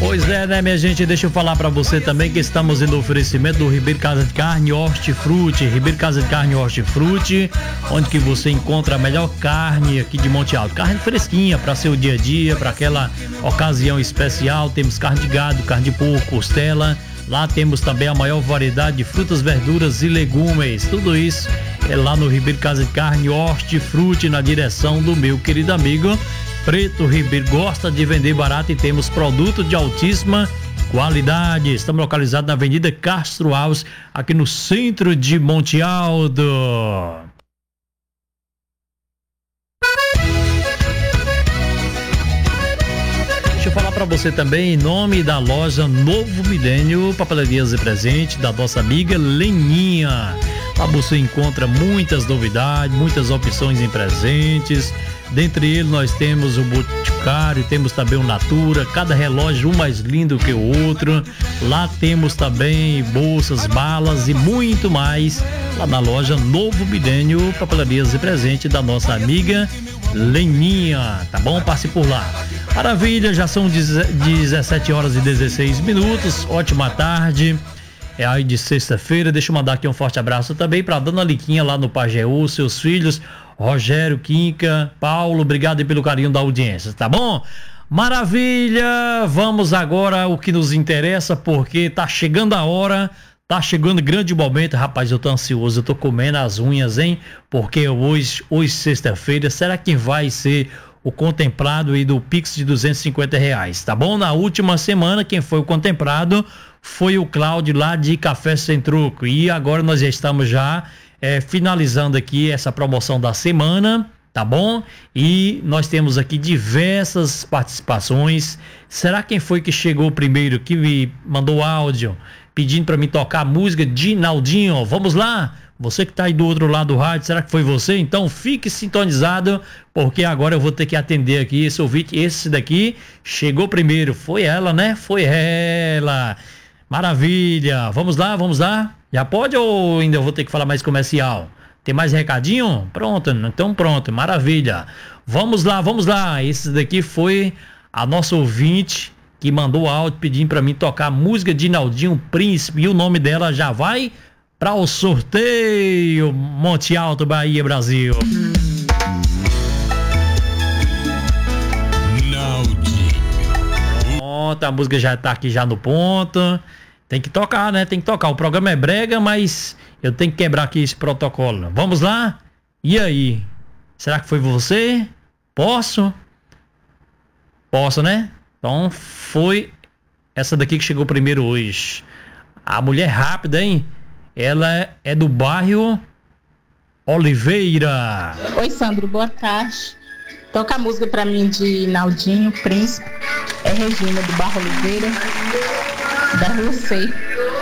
Pois é, né, minha gente? Deixa eu falar pra você também que estamos no oferecimento do Ribeiro Casa de Carne Hortifruti. Ribeiro Casa de Carne Hortifruti, onde que você encontra a melhor carne aqui de Monte Alto. Carne fresquinha para seu dia a dia, para aquela ocasião especial. Temos carne de gado, carne de porco, costela. Lá temos também a maior variedade de frutas, verduras e legumes. Tudo isso é lá no Ribeiro Casa de Carne Hortifruti, na direção do meu querido amigo Preto Ribeiro. Gosta de vender barato e temos produto de altíssima qualidade. Estamos localizados na Avenida Castro Alves, aqui no centro de Monte Alto. Deixa eu falar para você também em nome da loja Novo Milênio, papelarias e presente da nossa amiga Leninha. Lá você encontra muitas novidades, muitas opções em presentes. Dentre eles nós temos o Boticário, temos também o Natura, cada relógio um mais lindo que o outro. Lá temos também bolsas, balas e muito mais. Lá na loja Novo Milênio, papelarias e presente da nossa amiga Leninha, tá bom? Passe por lá. Maravilha, já são 17 horas e 16 minutos, ótima tarde. É aí de sexta-feira. Deixa eu mandar aqui um forte abraço também para dona Liquinha lá no Pajeú, seus filhos, Rogério, Quinca, Paulo, obrigado aí pelo carinho da audiência, tá bom? Maravilha, vamos agora ao que nos interessa, porque tá chegando a hora, tá chegando o grande momento. Rapaz, eu tô ansioso, eu tô comendo as unhas, hein? Porque hoje sexta-feira, será que vai ser o contemplado aí do Pix de R$250, tá bom? Na última semana, quem foi o contemplado foi o Cláudio lá de Café Sem Truco, e agora nós já estamos finalizando aqui essa promoção da semana, tá bom? E nós temos aqui diversas participações. Será quem foi que chegou primeiro, que me mandou áudio pedindo para mim tocar a música de Naldinho? Vamos lá? Você que tá aí do outro lado do rádio, será que foi você? Então fique sintonizado, porque agora eu vou ter que atender aqui esse ouvinte. Esse daqui chegou primeiro, foi ela, né? Foi ela. Maravilha, vamos lá. Já pode ou ainda vou ter que falar mais comercial? Tem mais recadinho? Pronto, então pronto, maravilha. Vamos lá, esse daqui foi a nossa ouvinte que mandou áudio pedindo para mim tocar a música de Naldinho Príncipe, e o nome dela já vai para o sorteio. Monte Alto, Bahia, Brasil. Naldinho. Pronto, a música já tá aqui já no ponto. Tem que tocar, né? Tem que tocar. O programa é brega, mas eu tenho que quebrar aqui esse protocolo. Vamos lá? E aí? Será que foi você? Posso, né? Então foi essa daqui que chegou primeiro hoje. A mulher rápida, hein? Ela é do bairro Oliveira. Oi, Sandro, boa tarde. Toca a música pra mim de Naldinho Príncipe. É Regina do bairro Oliveira, da Rua C.